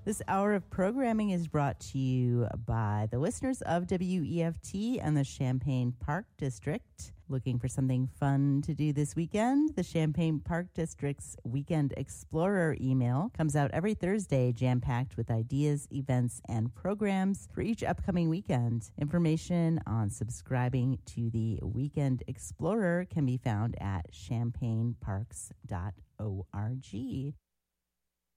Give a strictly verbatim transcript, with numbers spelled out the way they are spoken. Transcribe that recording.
This hour of programming is brought to you by the listeners of W E F T and the Champaign Park District. Looking for something fun to do this weekend? The Champaign Park District's Weekend Explorer email comes out every Thursday, jam-packed with ideas, events, and programs for each upcoming weekend. Information on subscribing to the Weekend Explorer can be found at champaign parks dot org.